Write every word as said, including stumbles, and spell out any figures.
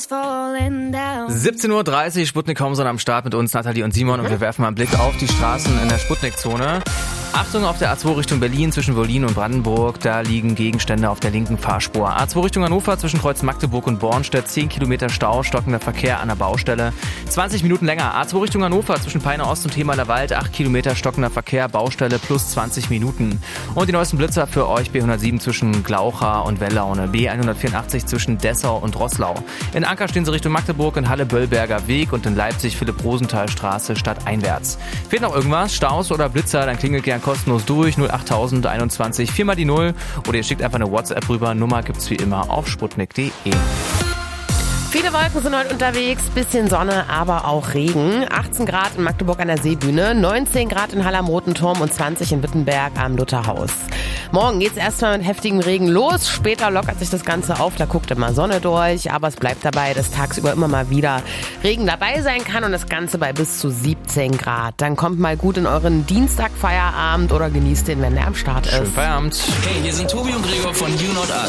siebzehn Uhr dreißig, Sputnik Homson am Start mit uns, Nathalie und Simon, und wir werfen mal einen Blick auf die Straßen in der Sputnik-Zone. Achtung auf der A zwei Richtung Berlin zwischen Wollin und Brandenburg, da liegen Gegenstände auf der linken Fahrspur. A zwei Richtung Hannover zwischen Kreuz Magdeburg und Bornstedt, zehn Kilometer Stau, stockender Verkehr an der Baustelle. zwanzig Minuten länger. A zwei Richtung Hannover zwischen Peine Ost und Themaler Wald, acht Kilometer stockender Verkehr, Baustelle plus zwanzig Minuten. Und die neuesten Blitzer für euch: B hundertsieben zwischen Glaucha und Wellaune, B hundertvierundachtzig zwischen Dessau und Roßlau. In Anker stehen sie Richtung Magdeburg, in Halle Böllberger Weg und in Leipzig Philipp-Rosenthal-Straße stadteinwärts. Fehlt noch irgendwas, Staus oder Blitzer, dann klingelt gern kostenlos durch, null acht null eins eins, vier mal die null, oder ihr schickt einfach eine WhatsApp rüber. Nummer gibt's wie immer auf sputnik punkt de. Viele Wolken sind heute unterwegs, bisschen Sonne, aber auch Regen. achtzehn Grad in Magdeburg an der Seebühne, neunzehn Grad in Halle am Roten Turm und zwanzig in Wittenberg am Lutherhaus. Morgen geht's erstmal mit heftigem Regen los, später lockert sich das Ganze auf, da guckt immer Sonne durch, aber es bleibt dabei, dass tagsüber immer mal wieder Regen dabei sein kann und das Ganze bei bis zu siebzehn Grad. Dann kommt mal gut in euren Dienstag Feierabend oder genießt den, wenn der am Start ist. Schönen Feierabend. Hey, hier sind Tobi und Gregor von You Not Us.